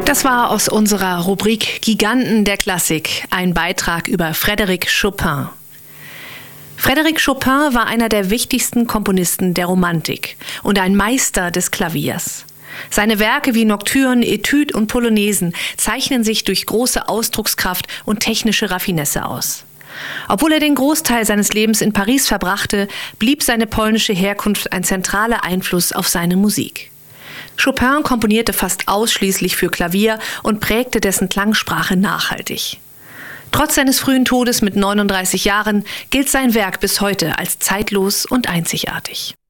Das war aus unserer Rubrik Giganten der Klassik ein Beitrag über Frédéric Chopin. Frédéric Chopin war einer der wichtigsten Komponisten der Romantik und ein Meister des Klaviers. Seine Werke wie Nocturnen, Etüden und Polonaisen zeichnen sich durch große Ausdruckskraft und technische Raffinesse aus. Obwohl er den Großteil seines Lebens in Paris verbrachte, blieb seine polnische Herkunft ein zentraler Einfluss auf seine Musik. Chopin komponierte fast ausschließlich für Klavier und prägte dessen Klangsprache nachhaltig. Trotz seines frühen Todes mit 39 Jahren gilt sein Werk bis heute als zeitlos und einzigartig.